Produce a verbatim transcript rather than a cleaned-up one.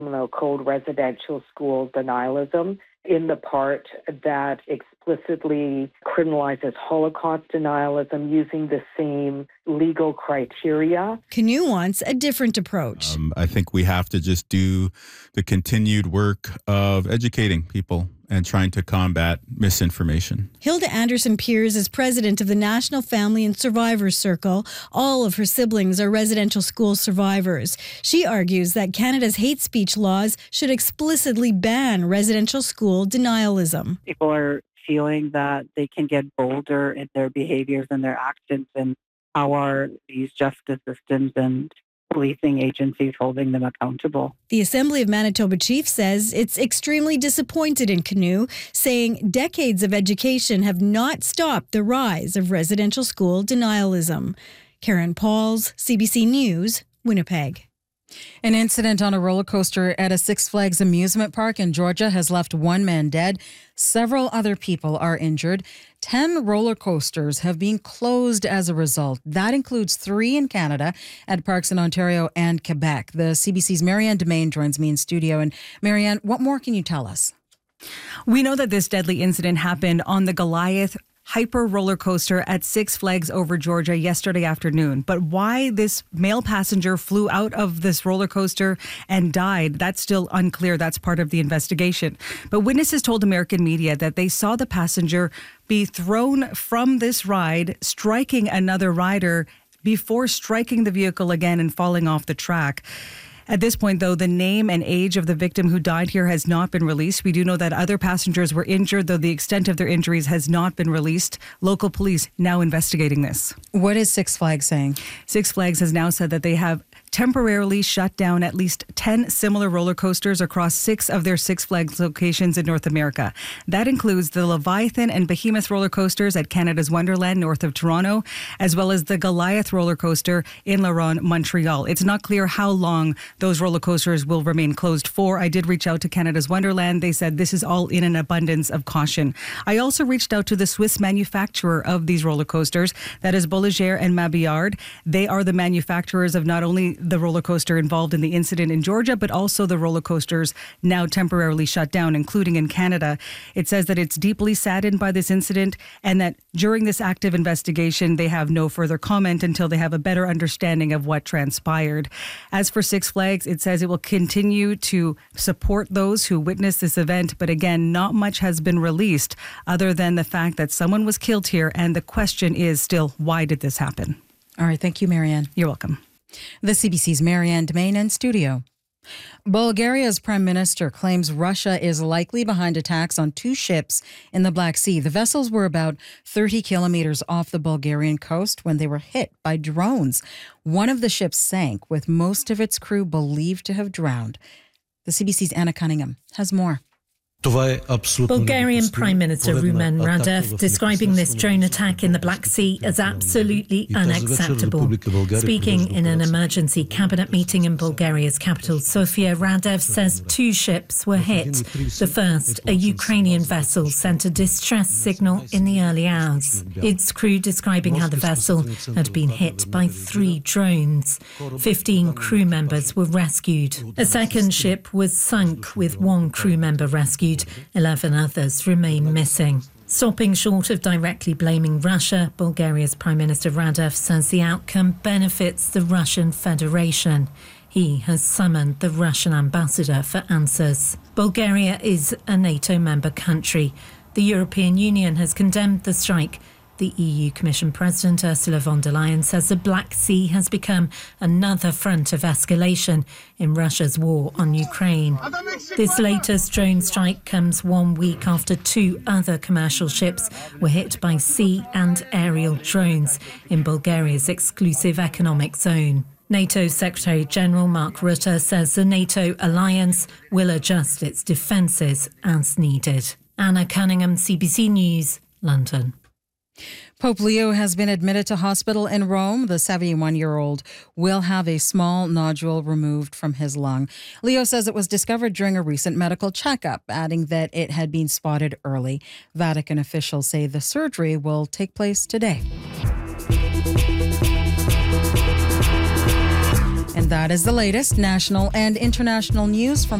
criminal code residential school denialism in the part that explicitly criminalizes Holocaust denialism using the same legal criteria. Canoe wants a different approach. Um, I think we have to just do the continued work of educating people and trying to combat misinformation. Hilda Anderson Piers is president of the National Family and Survivors Circle. All of her siblings are residential school survivors. She argues that Canada's hate speech laws should explicitly ban residential school denialism. People are feeling that they can get bolder in their behaviors and their actions, and how are these justice systems and policing agencies holding them accountable? The Assembly of Manitoba Chief says it's extremely disappointed in Canoe, saying decades of education have not stopped the rise of residential school denialism. Karen Pauls, C B C News, Winnipeg. An incident on a roller coaster at a Six Flags amusement park in Georgia has left one man dead. Several other people are injured. Ten roller coasters have been closed as a result. That includes three in Canada at parks in Ontario and Quebec. The C B C's Marianne Domain joins me in studio. And Marianne, what more can you tell us? We know that this deadly incident happened on the Goliath Hyper roller coaster at Six Flags over Georgia yesterday afternoon. But why this male passenger flew out of this roller coaster and died, that's still unclear. That's part of the investigation. But witnesses told American media that they saw the passenger be thrown from this ride, striking another rider before striking the vehicle again and falling off the track. At this point, though, the name and age of the victim who died here has not been released. We do know that other passengers were injured, though the extent of their injuries has not been released. Local police now investigating this. What is Six Flags saying? Six Flags has now said that they have temporarily shut down at least ten similar roller coasters across six of their Six Flags locations in North America. That includes the Leviathan and Behemoth roller coasters at Canada's Wonderland north of Toronto, as well as the Goliath roller coaster in La Ronde, Montreal. It's not clear how long those roller coasters will remain closed for. I did reach out to Canada's Wonderland. They said this is all in an abundance of caution. I also reached out to the Swiss manufacturer of these roller coasters, that is Bolliger and Mabillard. They are the manufacturers of not only the roller coaster involved in the incident in Georgia, but also the roller coasters now temporarily shut down, including in Canada. It says that it's deeply saddened by this incident and that during this active investigation, they have no further comment until they have a better understanding of what transpired. As for Six Flags, it says it will continue to support those who witnessed this event. But again, not much has been released other than the fact that someone was killed here. And the question is still, why did this happen? All right. Thank you, Marianne. You're welcome. The C B C's Marianne Domain in studio. Bulgaria's prime minister claims Russia is likely behind attacks on two ships in the Black Sea. The vessels were about thirty kilometers off the Bulgarian coast when they were hit by drones. One of the ships sank, with most of its crew believed to have drowned. The C B C's Anna Cunningham has more. Bulgarian Prime Minister Rumen Radev describing this drone attack in the Black Sea as absolutely unacceptable. Speaking in an emergency cabinet meeting in Bulgaria's capital, Sofia, Radev says two ships were hit. The first, a Ukrainian vessel, sent a distress signal in the early hours. Its crew describing how the vessel had been hit by three drones. Fifteen crew members were rescued. A second ship was sunk with one crew member rescued. Eleven others remain missing. Stopping short of directly blaming Russia, Bulgaria's Prime Minister Radev says the outcome benefits the Russian Federation. He has summoned the Russian ambassador for answers. Bulgaria is a NATO member country. The European Union has condemned the strike. The E U Commission President Ursula von der Leyen says the Black Sea has become another front of escalation in Russia's war on Ukraine. This latest drone strike comes one week after two other commercial ships were hit by sea and aerial drones in Bulgaria's exclusive economic zone. NATO Secretary-General Mark Rutte says the NATO alliance will adjust its defences as needed. Anna Cunningham, C B C News, London. Pope Leo has been admitted to hospital in Rome. The seventy-one-year-old will have a small nodule removed from his lung. Leo says it was discovered during a recent medical checkup, adding that it had been spotted early. Vatican officials say the surgery will take place today. And that is the latest national and international news from